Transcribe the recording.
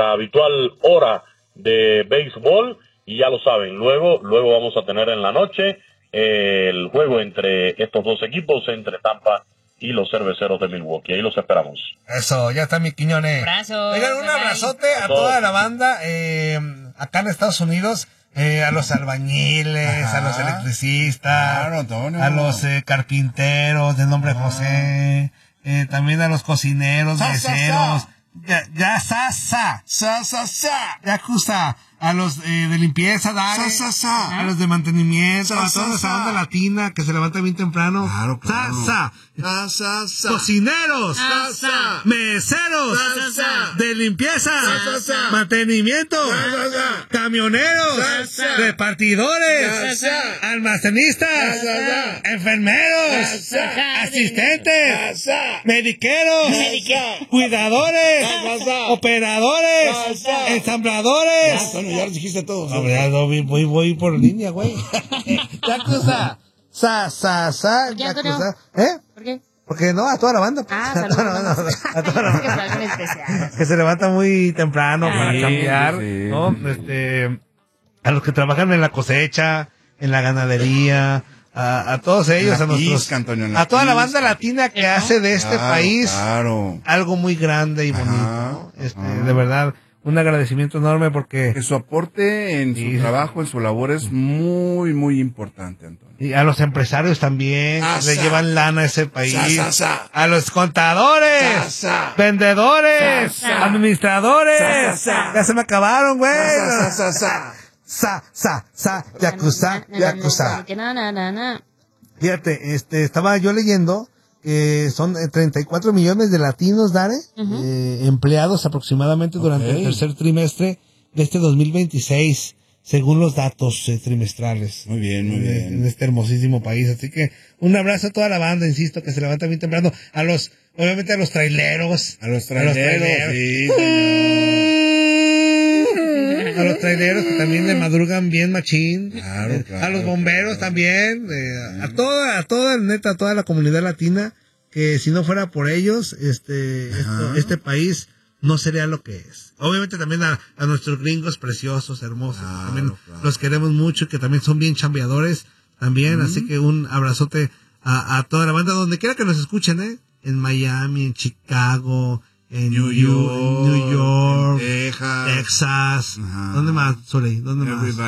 la habitual hora de béisbol, y ya lo saben, luego vamos a tener en la noche el juego entre estos dos equipos, entre Tampa y los Cerveceros de Milwaukee. Ahí los esperamos. Eso, ya está mi Quiñones. Abrazo. Oigan, un abrazote a toda la banda acá en Estados Unidos, a los albañiles, a los electricistas, a los carpinteros de nombre José, también a los cocineros, meseros, Yakuza, a los de limpieza, Dare, a los de mantenimiento, a toda esa banda latina que se levanta bien temprano. Claro. Cocineros, meseros, de limpieza, mantenimiento, camioneros, repartidores, almacenistas, enfermeros, asistentes, mediqueros, cuidadores, operadores, ensambladores. Ya los dijiste todos. Voy por línea, güey. Yakuza. Yakuza. ¿Por qué? Porque no, a toda la banda. Saludos. A toda la banda. Que se levanta muy temprano para cambiar, ¿no? A los que trabajan en la cosecha, en la ganadería, a todos ellos, a toda la banda latina que hace de este país algo muy grande y bonito, ¿no? De verdad, un agradecimiento enorme porque que su aporte en su trabajo, en su labor es muy, muy importante, Antonio. Y a los empresarios también le llevan lana a ese país. A los contadores, vendedores, administradores. Ya se me acabaron, güey. Yakuza. Fíjate, estaba yo leyendo que son 34 millones de latinos, Dare, empleados aproximadamente durante el tercer trimestre de este 2026, según los datos trimestrales. Muy bien. En este hermosísimo país. Así que un abrazo a toda la banda, insisto, que se levanta bien temprano. Obviamente a los traileros. Sí, a los traileros que también le madrugan bien machín. Claro, a los bomberos también. A toda la comunidad latina, que si no fuera por ellos, este país no sería lo que es. Obviamente también a nuestros gringos preciosos, hermosos. También los queremos mucho, que también son bien chambeadores también. Así que un abrazote a toda la banda, donde quiera que nos escuchen, en Miami, en Chicago, en New York, Texas. ¿Dónde más, Soleil? ¿Dónde más?